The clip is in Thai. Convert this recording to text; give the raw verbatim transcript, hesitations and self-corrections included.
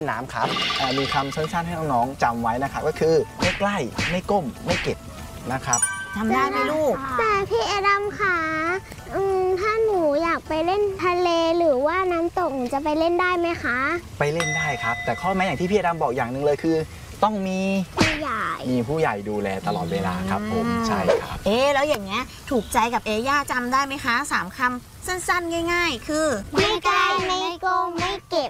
น้ำครับมีคำสั้นๆให้น้องๆจำไว้นะครับก็คือไม่ใกล้ไม่ก้มไม่เก็บนะครับทำได้ไหมลูกแต่พี่เอดัมค่ะถ้าหนูอยากไปเล่นทะเลหรือว่าน้ำตกหนูจะไปเล่นได้ไหมคะไปเล่นได้ครับแต่ข้อแม้อย่างที่พี่เอดัมบอกอย่างหนึ่งเลยคือต้องมีผู้ใหญ่มีผู้ใหญ่ดูแลตลอดเวลาครับผมใช่ครับเอ๊ะแล้วอย่างเงี้ยถูกใจกับเอย่าจำได้ไหมคะสามคำสั้นๆง่ายๆคือไม่ใกล้ไม่ก้มไม่เก็บ